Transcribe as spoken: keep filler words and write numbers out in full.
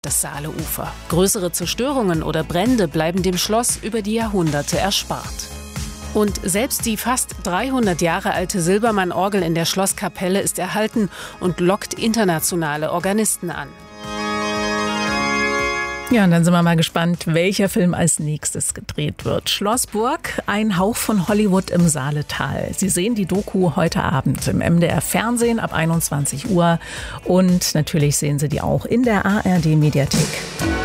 das Saaleufer. Größere Zerstörungen oder Brände bleiben dem Schloss über die Jahrhunderte erspart. Und selbst die fast dreihundert Jahre alte Silbermann-Orgel in der Schlosskapelle ist erhalten und lockt internationale Organisten an. Ja, und dann sind wir mal gespannt, welcher Film als nächstes gedreht wird. Schlossburg, ein Hauch von Hollywood im Saaletal. Sie sehen die Doku heute Abend im M D R Fernsehen ab einundzwanzig Uhr. Und natürlich sehen Sie die auch in der A R D Mediathek.